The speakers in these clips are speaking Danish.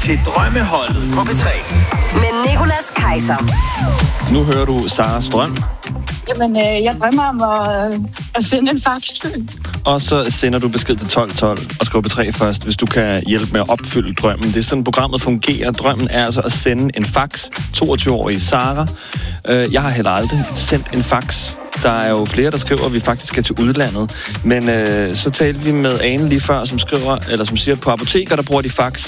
til Drømmeholdet på P3. Med Nicolas Kaiser. Nu hører du Saras drøm. Jamen, jeg drømmer om at sende en fax. Og så sender du besked til 1212 og skriver P3 først, hvis du kan hjælpe med at opfylde drømmen. Det er sådan, programmet fungerer. Drømmen er altså at sende en fax. 22-årige Sara. Jeg har heller aldrig sendt en fax. Der er jo flere, der skriver, at vi faktisk skal til udlandet. Men så talte vi med Ane lige før, som skriver, eller som siger, at på apoteker, der bruger de fax.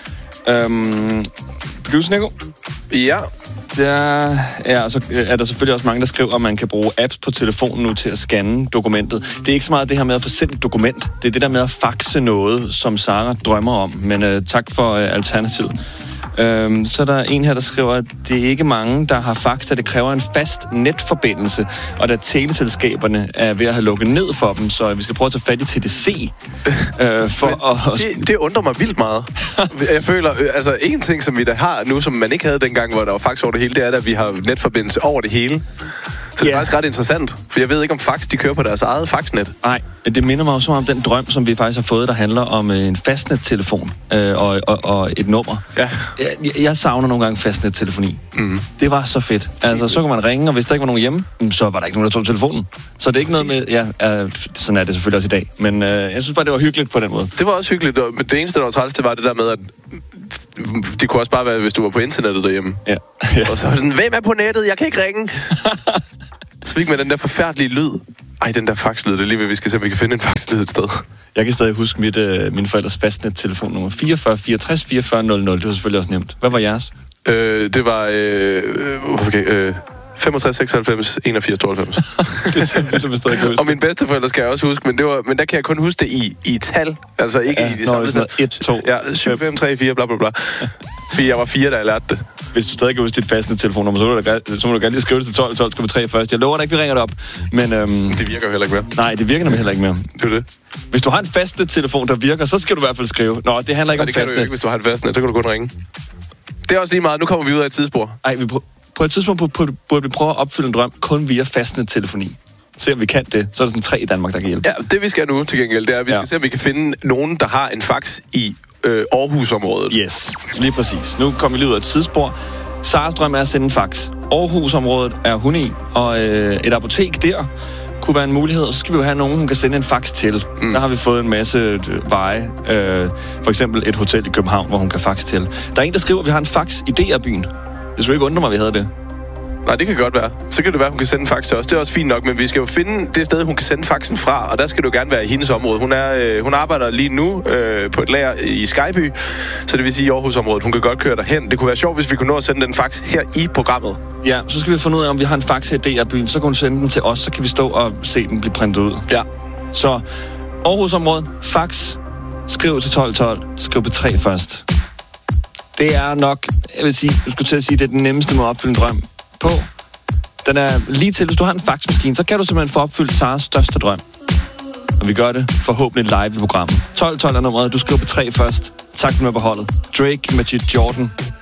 Producer Nico? Ja. Der er der selvfølgelig også mange, der skriver, at man kan bruge apps på telefonen nu til at scanne dokumentet. Det er ikke så meget det her med at få sendt et dokument. Det er det der med at faxe noget, som Sara drømmer om. Men tak for alternativet. Så er der en her, der skriver, at det er ikke mange, der har fax, at det kræver en fast netforbindelse, og da teleselskaberne er ved at have lukket ned for dem, så vi skal prøve at tage fat i TDC. Det undrer mig vildt meget. Jeg føler, altså en ting, som vi der har nu, som man ikke havde dengang, hvor der var fax over det hele, det er, at vi har netforbindelse over det hele. Så det er faktisk ret interessant, for jeg ved ikke, om fax de kører på deres eget faxnet. Nej, det minder mig også om den drøm, som vi faktisk har fået, der handler om en fastnettelefon og et nummer. Ja. Jeg savner nogle gange fastnettelefoni. Mm. Det var så fedt. Altså, så kan man ringe, og hvis der ikke var nogen hjemme, så var der ikke nogen, der tog telefonen. Så det er ikke noget med... Ja, sådan er det selvfølgelig også i dag. Men jeg synes bare, det var hyggeligt på den måde. Det var også hyggeligt, men det eneste, der var træls, det var det der med, at det kunne også bare være, hvis du var på internettet derhjemme. Ja. Og så var det sådan, hvem er på nettet? Jeg kan ikke ringe. Så fik man den der forfærdelige lyd. Ej, den der faxlyd, det er lige ved, vi skal se, om vi kan finde en faxlyd et sted. Jeg kan stadig huske mine forældres fastnet-telefonnummer. 44 64 44 00. Det var selvfølgelig også nemt. Hvad var jeres? Det var 65 96 81 92. Det er simpelthen stadig huske. Og mine bedsteforældre skal jeg også huske, men der kan jeg kun huske det i tal. Altså ikke i de samme. 1, 2. Ja, 7, 5, 3, 4, bla bla bla. Fordi jeg var 4, da jeg lærte det. Hvis du stadig kan huske dit fastnet-telefonnummer, så må du gerne lige skrive det til 12 skal vi 3 først. Jeg lover dig ikke, vi ringer det op. Men, det virker jo heller ikke mere. Nej, det virker nemlig heller ikke mere. Det er det. Hvis du har en fastnet-telefon, der virker, så skal du i hvert fald skrive. Nå, det handler ikke om fastnet. Det kan du ikke, hvis du har en fastnet. Så kan du kun ringe. Det er også lige meget. Nu kommer vi ud af et tidsspor. Ej, på et tidspunkt burde vi prøve at opfylde en drøm kun via fastnet-telefoni. Se om vi kan det. Så er der sådan 3 i Danmark, der kan hjælpe. Ja, det vi skal nu til gengæld, det er, at vi skal se, om vi kan finde nogen, der har en fax i Aarhus-området. Yes, lige præcis. Nu kommer vi lige ud af et tidsspor. Saras drøm er at sende en fax. Aarhus-området er hun i, og et apotek der kunne være en mulighed. Og så skal vi jo have nogen, hun kan sende en fax til. Der har vi fået en masse veje. For eksempel et hotel i København, hvor hun kan fax til. Der er en, der skriver, at vi har en fax i DR-byen. Det skulle ikke undre mig, vi havde det. Nej, det kan godt være. Så kan det være, hun kan sende en fax til os. Det er også fint nok, men vi skal jo finde det sted, hun kan sende faxen fra, og der skal det jo gerne være i hendes område. Hun arbejder lige nu på et lager i Skyby, så det vil sige i Aarhus-området. Hun kan godt køre derhen. Det kunne være sjovt, hvis vi kunne nå at sende den fax her i programmet. Ja, så skal vi finde ud af, om vi har en fax her i DR-byen. Så kan hun sende den til os, så kan vi stå og se den blive printet ud. Ja. Så Aarhus-området, fax, skriv til 1212, skriv P3 først. Det er nok, jeg vil sige, du skulle til at sige, det er den nemmeste måde at opfylde en drøm på. Den er lige til, hvis du har en faxmaskine, så kan du simpelthen få opfyldt Saras største drøm. Og vi gør det forhåbentlig live i programmet. 1212 er nummeret, du skriver P3 først. Tak for med på holdet. Drake, Magic Jordan.